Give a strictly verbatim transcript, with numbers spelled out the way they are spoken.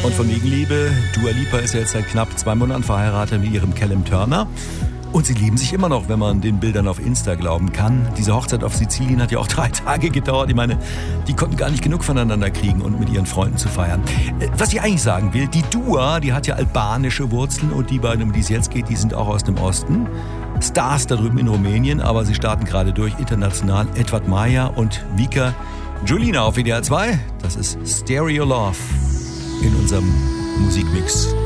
Und von wegen Liebe, Dua Lipa ist ja jetzt seit knapp zwei Monaten verheiratet mit ihrem Callum Turner. Und sie lieben sich immer noch, wenn man den Bildern auf Insta glauben kann. Diese Hochzeit auf Sizilien hat ja auch drei Tage gedauert. Ich meine, die konnten gar nicht genug voneinander kriegen und mit ihren Freunden zu feiern. Was ich eigentlich sagen will, die Dua, die hat ja albanische Wurzeln und die beiden, um die es jetzt geht, die sind auch aus dem Osten. Stars da drüben in Rumänien, aber sie starten gerade durch international. Edward Maya und Vika Julina auf W D R zwei. Das ist Stereo Love in unserem Musikmix.